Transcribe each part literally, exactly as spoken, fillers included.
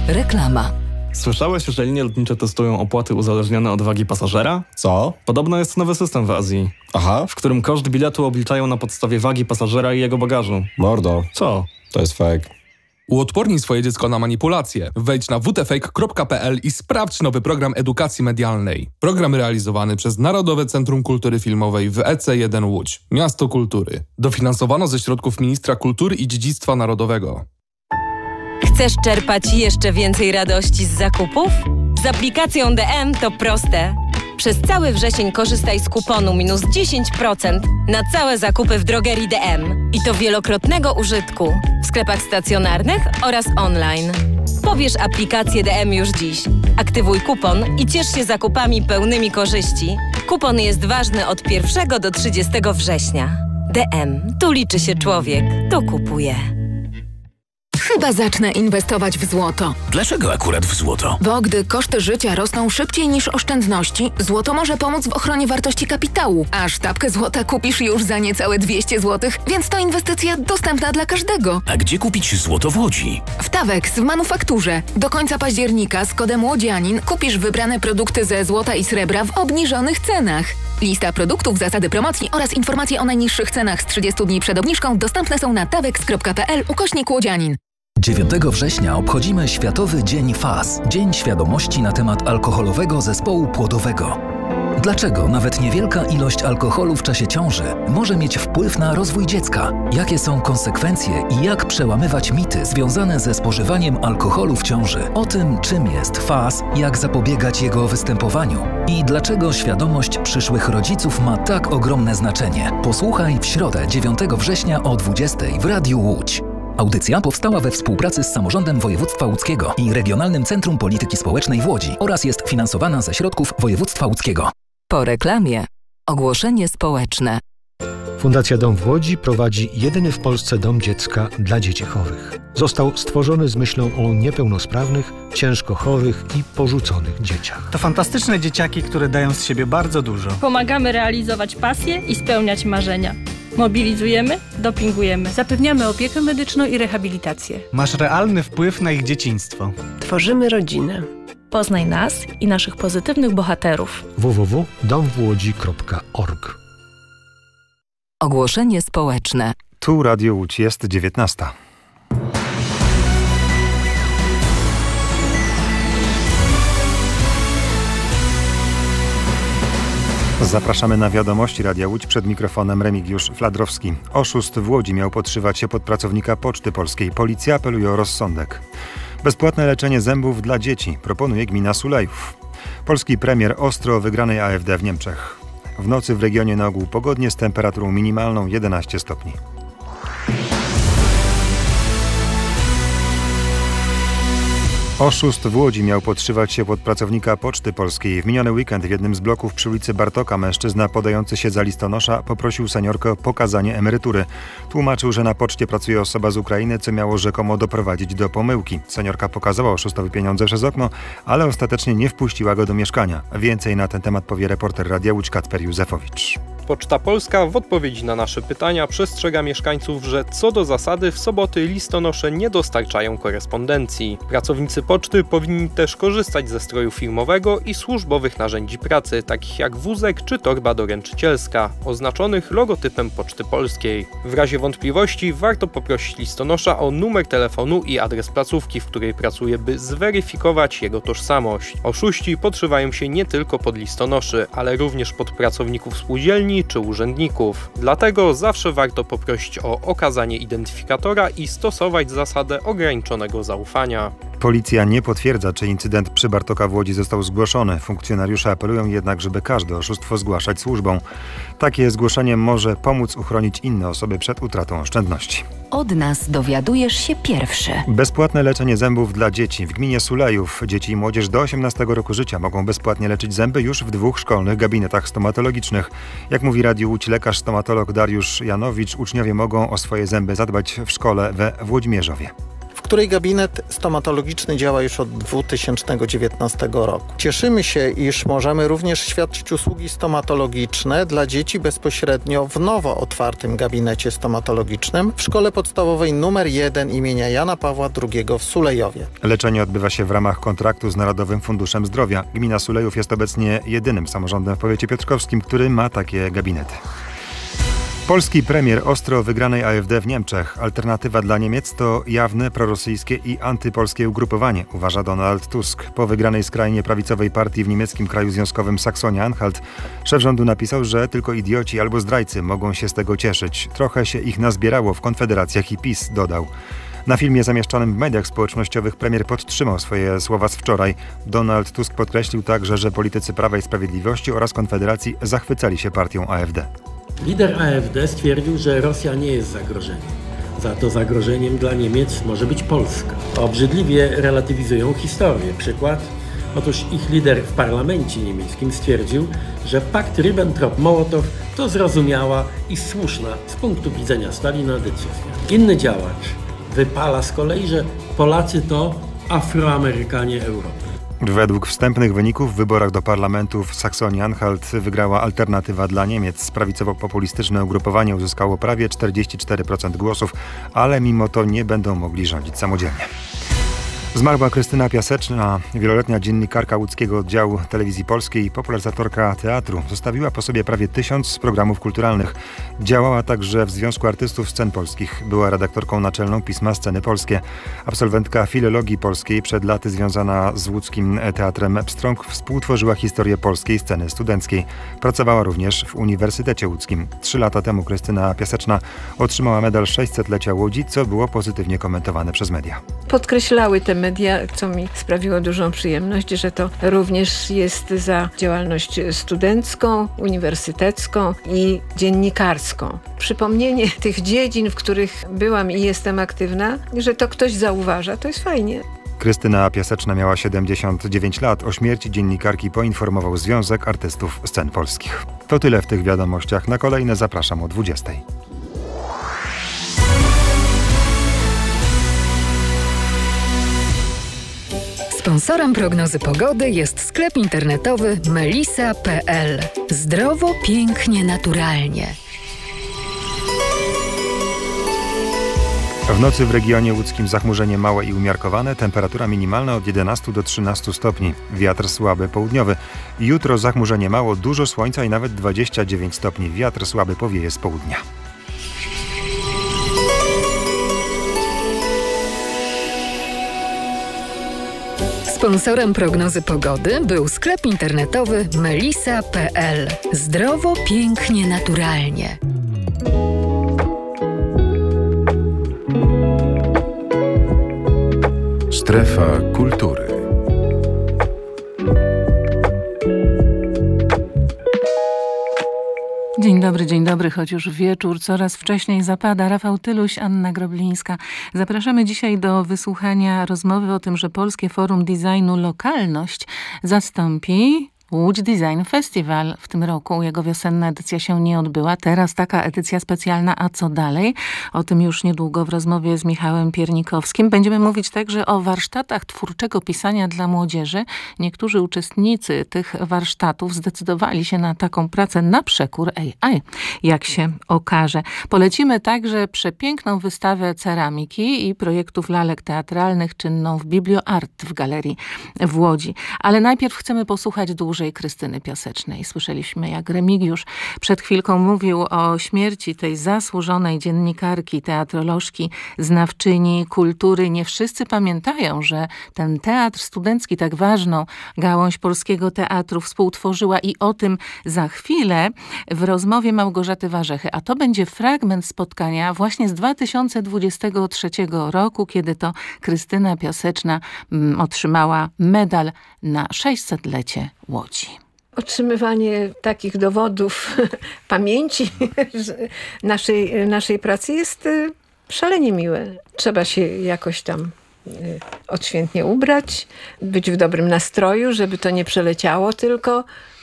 Reklama. Słyszałeś, że linie lotnicze testują opłaty uzależnione od wagi pasażera? Co? Podobno jest nowy system w Azji. Aha. W którym koszt biletu obliczają na podstawie wagi pasażera i jego bagażu. Mordo. Co? To jest fake. Uodpornij swoje dziecko na manipulacje. Wejdź na w t fake kropka p l i sprawdź nowy program edukacji medialnej. Program realizowany przez Narodowe Centrum Kultury Filmowej w E C jeden Łódź. Miasto Kultury. Dofinansowano ze środków Ministra Kultury i Dziedzictwa Narodowego. Chcesz czerpać jeszcze więcej radości z zakupów? Z aplikacją D M to proste. Przez cały wrzesień korzystaj z kuponu minus dziesięć procent na całe zakupy w drogerii D M. I to wielokrotnego użytku w sklepach stacjonarnych oraz online. Pobierz aplikację D M już dziś. Aktywuj kupon i ciesz się zakupami pełnymi korzyści. Kupon jest ważny od pierwszego do trzydziestego września. D M. Tu liczy się człowiek. Tu kupuje. Chyba zacznę inwestować w złoto. Dlaczego akurat w złoto? Bo gdy koszty życia rosną szybciej niż oszczędności, złoto może pomóc w ochronie wartości kapitału. A sztabkę złota kupisz już za niecałe dwieście złotych, więc to inwestycja dostępna dla każdego. A gdzie kupić złoto w Łodzi? W Tawex w manufakturze. Do końca października z kodem Łodzianin kupisz wybrane produkty ze złota i srebra w obniżonych cenach. Lista produktów, zasady promocji oraz informacje o najniższych cenach z trzydziestu dni przed obniżką dostępne są na tawex kropka p l ukośnik Łodzianin. dziewiątego września obchodzimy Światowy Dzień F A S, Dzień Świadomości na temat alkoholowego zespołu płodowego. Dlaczego nawet niewielka ilość alkoholu w czasie ciąży może mieć wpływ na rozwój dziecka? Jakie są konsekwencje i jak przełamywać mity związane ze spożywaniem alkoholu w ciąży? O tym, czym jest F A S, jak zapobiegać jego występowaniu i dlaczego świadomość przyszłych rodziców ma tak ogromne znaczenie. Posłuchaj w środę dziewiątego września o dwudziestej w Radiu Łódź. Audycja powstała we współpracy z Samorządem Województwa Łódzkiego i Regionalnym Centrum Polityki Społecznej w Łodzi oraz jest finansowana ze środków województwa łódzkiego. Po reklamie ogłoszenie społeczne. Fundacja Dom w Łodzi prowadzi jedyny w Polsce dom dziecka dla dzieci chorych. Został stworzony z myślą o niepełnosprawnych, ciężko chorych i porzuconych dzieciach. To fantastyczne dzieciaki, które dają z siebie bardzo dużo. Pomagamy realizować pasje i spełniać marzenia. Mobilizujemy, dopingujemy. Zapewniamy opiekę medyczną i rehabilitację. Masz realny wpływ na ich dzieciństwo. Tworzymy rodzinę. Poznaj nas i naszych pozytywnych bohaterów. w w w kropka dom w łodzi kropka org. Ogłoszenie społeczne. Tu Radio Łódź, jest dziewiętnasta. Zapraszamy na wiadomości Radia Łódź, przed mikrofonem Remigiusz Fladrowski. Oszust w Łodzi miał podszywać się pod pracownika Poczty Polskiej. Policja apeluje o rozsądek. Bezpłatne leczenie zębów dla dzieci proponuje gmina Sulejów. Polski premier ostro o wygranej A F D w Niemczech. W nocy w regionie na ogół pogodnie z temperaturą minimalną jedenaście stopni. Oszust w Łodzi miał podszywać się pod pracownika Poczty Polskiej. W miniony weekend w jednym z bloków przy ulicy Bartoka mężczyzna podający się za listonosza poprosił seniorkę o pokazanie emerytury. Tłumaczył, że na poczcie pracuje osoba z Ukrainy, co miało rzekomo doprowadzić do pomyłki. Seniorka pokazała oszustowi pieniądze przez okno, ale ostatecznie nie wpuściła go do mieszkania. Więcej na ten temat powie reporter Radia Łódź Kacper Józefowicz. Poczta Polska w odpowiedzi na nasze pytania przestrzega mieszkańców, że co do zasady w soboty listonosze nie dostarczają korespondencji. Pracownicy poczty powinni też korzystać ze stroju firmowego i służbowych narzędzi pracy, takich jak wózek czy torba doręczycielska, oznaczonych logotypem Poczty Polskiej. W razie wątpliwości warto poprosić listonosza o numer telefonu i adres placówki, w której pracuje, by zweryfikować jego tożsamość. Oszuści podszywają się nie tylko pod listonoszy, ale również pod pracowników spółdzielni czy urzędników. Dlatego zawsze warto poprosić o okazanie identyfikatora i stosować zasadę ograniczonego zaufania. Policja nie potwierdza, czy incydent przy Bartoka w Łodzi został zgłoszony. Funkcjonariusze apelują jednak, żeby każde oszustwo zgłaszać służbom. Takie zgłoszenie może pomóc uchronić inne osoby przed utratą oszczędności. Od nas dowiadujesz się pierwszy. Bezpłatne leczenie zębów dla dzieci. W gminie Sulejów dzieci i młodzież do osiemnastego roku życia mogą bezpłatnie leczyć zęby już w dwóch szkolnych gabinetach stomatologicznych. Jak mówi Radiu Łódź lekarz stomatolog Dariusz Janowicz, uczniowie mogą o swoje zęby zadbać w szkole we Włodzimierzowie. której gabinet stomatologiczny działa już od dwa tysiące dziewiętnastego roku. Cieszymy się, iż możemy również świadczyć usługi stomatologiczne dla dzieci bezpośrednio w nowo otwartym gabinecie stomatologicznym w Szkole Podstawowej numer jeden imienia Jana Pawła drugiego w Sulejowie. Leczenie odbywa się w ramach kontraktu z Narodowym Funduszem Zdrowia. Gmina Sulejów jest obecnie jedynym samorządem w powiecie piotrkowskim, który ma takie gabinety. Polski premier ostro wygranej A F D w Niemczech. Alternatywa dla Niemiec to jawne prorosyjskie i antypolskie ugrupowanie, uważa Donald Tusk. Po wygranej skrajnie prawicowej partii w niemieckim kraju związkowym Saksonia-Anhalt szef rządu napisał, że tylko idioci albo zdrajcy mogą się z tego cieszyć. Trochę się ich nazbierało w konfederacjach i PiS, dodał. Na filmie zamieszczanym w mediach społecznościowych premier podtrzymał swoje słowa z wczoraj. Donald Tusk podkreślił także, że politycy Prawa i Sprawiedliwości oraz Konfederacji zachwycali się partią A F D. Lider A F D stwierdził, że Rosja nie jest zagrożeniem. Za to zagrożeniem dla Niemiec może być Polska. Obrzydliwie relatywizują historię. Przykład? Otóż ich lider w parlamencie niemieckim stwierdził, że pakt Ribbentrop-Mołotow to zrozumiała i słuszna z punktu widzenia Stalina decyzja. Inny działacz wypala z kolei, że Polacy to Afroamerykanie Europy. Według wstępnych wyników w wyborach do parlamentu w Saksonii-Anhalt wygrała Alternatywa dla Niemiec. Prawicowo-populistyczne ugrupowanie uzyskało prawie czterdzieści cztery procent głosów, ale mimo to nie będą mogli rządzić samodzielnie. Zmarła Krystyna Piaseczna, wieloletnia dziennikarka łódzkiego oddziału Telewizji Polskiej i popularyzatorka teatru. Zostawiła po sobie prawie tysiąc programów kulturalnych. Działała także w Związku Artystów Scen Polskich. Była redaktorką naczelną pisma Sceny Polskie. Absolwentka filologii polskiej, przed laty związana z łódzkim Teatrem Pstrąg, współtworzyła historię polskiej sceny studenckiej. Pracowała również w Uniwersytecie Łódzkim. Trzy lata temu Krystyna Piaseczna otrzymała medal sześćsetlecia Łodzi, co było pozytywnie komentowane przez media. Podkreślały te media, co mi sprawiło dużą przyjemność, że to również jest za działalność studencką, uniwersytecką i dziennikarską. Przypomnienie tych dziedzin, w których byłam i jestem aktywna, że to ktoś zauważa, to jest fajnie. Krystyna Piaseczna miała siedemdziesiąt dziewięć lat. O śmierci dziennikarki poinformował Związek Artystów Scen Polskich. To tyle w tych wiadomościach. Na kolejne zapraszam o dwudziestej. Sponsorem prognozy pogody jest sklep internetowy melisa kropka p l. Zdrowo, pięknie, naturalnie. W nocy w regionie łódzkim zachmurzenie małe i umiarkowane, temperatura minimalna od jedenastu do trzynastu stopni, wiatr słaby południowy. Jutro zachmurzenie mało, dużo słońca i nawet dwadzieścia dziewięć stopni, wiatr słaby powieje z południa. Sponsorem prognozy pogody był sklep internetowy melisa kropka p l. Zdrowo, pięknie, naturalnie. Strefa kultury. Dzień dobry, dzień dobry, choć już wieczór coraz wcześniej zapada. Rafał Tyluś, Anna Groblińska. Zapraszamy dzisiaj do wysłuchania rozmowy o tym, że Polskie Forum Designu Lokalność zastąpi Łódź Design Festival w tym roku. Jego wiosenna edycja się nie odbyła. Teraz taka edycja specjalna, a co dalej? O tym już niedługo w rozmowie z Michałem Piernikowskim. Będziemy mówić także o warsztatach twórczego pisania dla młodzieży. Niektórzy uczestnicy tych warsztatów zdecydowali się na taką pracę na przekór A I, jak się okaże. Polecimy także przepiękną wystawę ceramiki i projektów lalek teatralnych czynną w BiblioArt w Galerii w Łodzi. Ale najpierw chcemy posłuchać dłużej Krystyny Piasecznej. Słyszeliśmy, jak Remigiusz przed chwilką mówił o śmierci tej zasłużonej dziennikarki, teatrolożki, znawczyni kultury. Nie wszyscy pamiętają, że ten teatr studencki, tak ważną gałąź polskiego teatru, współtworzyła i o tym za chwilę w rozmowie Małgorzaty Warzechy. A to będzie fragment spotkania właśnie z dwa tysiące dwudziestego trzeciego roku, kiedy to Krystyna Piaseczna mm, otrzymała medal na sześćsetlecie Łodzi. Otrzymywanie takich dowodów pamięci naszej, naszej pracy jest szalenie miłe. Trzeba się jakoś tam odświętnie ubrać, być w dobrym nastroju, żeby to nie przeleciało tylko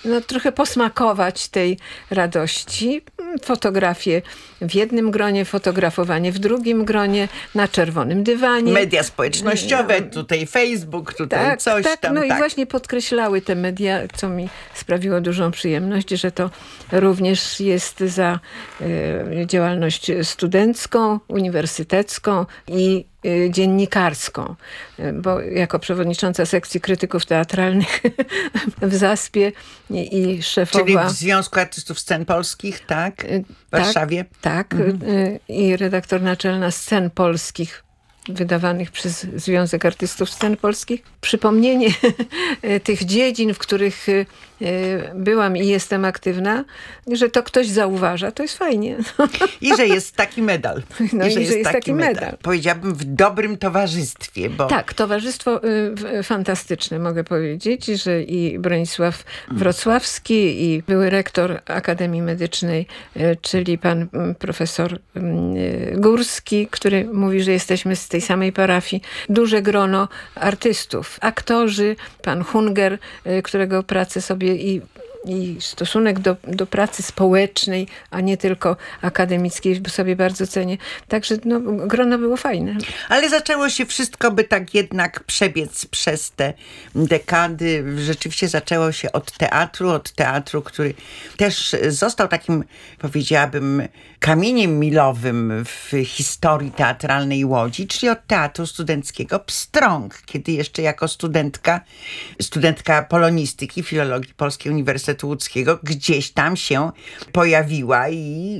no, trochę posmakować tej radości. Fotografie w jednym gronie, fotografowanie w drugim gronie, na czerwonym dywanie. Media społecznościowe, tutaj Facebook, tutaj tak, coś tak, tam. No tak. i właśnie podkreślały te media, co mi sprawiło dużą przyjemność, że to również jest za y, działalność studencką, uniwersytecką i y, dziennikarską. Y, bo jako przewodnicząca sekcji krytyków teatralnych w Zaspie i, i szefowa... Czyli w Związku Artystów Scen Polskich, tak? W Warszawie? Tak, tak. Mhm. Y, i redaktor naczelna Scen Polskich wydawanych przez Związek Artystów Scen Polskich. Przypomnienie tych dziedzin, w których byłam i jestem aktywna, że to ktoś zauważa, to jest fajnie. I że jest taki medal. No i, i że jest, jest taki, taki medal. medal. Powiedziałabym w dobrym towarzystwie. Bo... Tak, towarzystwo y, fantastyczne, mogę powiedzieć, że i Bronisław Wrocławski i były rektor Akademii Medycznej, y, czyli pan y, profesor y, Górski, który mówi, że jesteśmy z tej samej parafii. Duże grono artystów, aktorzy, pan Hunger, y, którego pracę sobie i i stosunek do, do pracy społecznej, a nie tylko akademickiej, sobie bardzo cenię. Także no, grono było fajne. Ale zaczęło się wszystko, by tak jednak przebiec przez te dekady. Rzeczywiście zaczęło się od teatru, od teatru, który też został takim, powiedziałabym, kamieniem milowym w historii teatralnej Łodzi, czyli od teatru studenckiego Pstrąg, kiedy jeszcze jako studentka, studentka polonistyki, filologii Polskiego Uniwersytetu Łódzkiego, gdzieś tam się pojawiła i